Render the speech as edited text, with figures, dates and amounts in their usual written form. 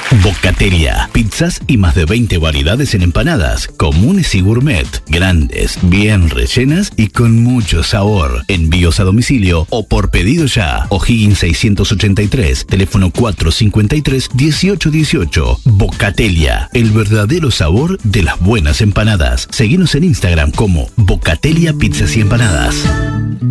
Bocatelia, pizzas y más de 20 variedades en empanadas, comunes y gourmet, grandes, bien rellenas y con mucho sabor. Envíos a domicilio o por pedido ya. O'Higgins 683, teléfono 453-1818. Bocatelia, el verdadero sabor de las buenas empanadas. Seguinos en Instagram como Bocatelia Pizzas y Empanadas.